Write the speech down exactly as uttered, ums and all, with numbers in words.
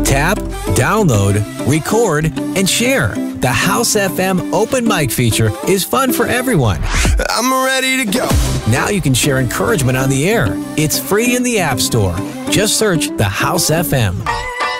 Tap, download, record, and share. The House F M Open Mic feature is fun for everyone. I'm ready to go. Now you can share encouragement on the air. It's free in the App Store. Just search the House F M.